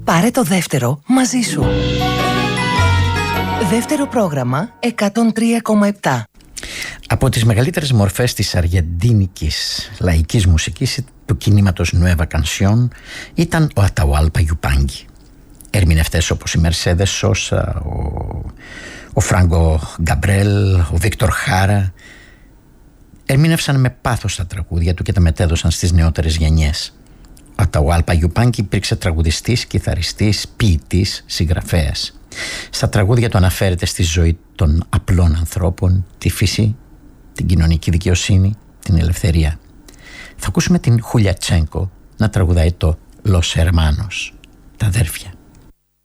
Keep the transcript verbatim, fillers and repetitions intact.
Πάρε το δεύτερο μαζί σου. Δεύτερο πρόγραμμα εκατόν τρία κόμμα επτά. Από τις μεγαλύτερες μορφές της αργεντίνικης λαϊκής μουσικής του κινήματος Nueva Canción ήταν ο Atahualpa Yupanqui. Ερμηνευτές όπως η Mercedes Sosa, ο, ο Franco Gabriel, ο Víctor Jara ερμήνευσαν με πάθος τα τραγούδια του και τα μετέδωσαν στις νεότερες γενιές. Ο Atahualpa Yupanqui υπήρξε τραγουδιστής, κιθαριστής, ποιητής, συγγραφέας. Στα τραγούδια του αναφέρεται στη ζωή των απλών ανθρώπων, τη φύση, την κοινωνική δικαιοσύνη, την ελευθερία. Θα ακούσουμε την Χουλια Τσένκο να τραγουδάει το Los Hermanos, τα αδέρφια.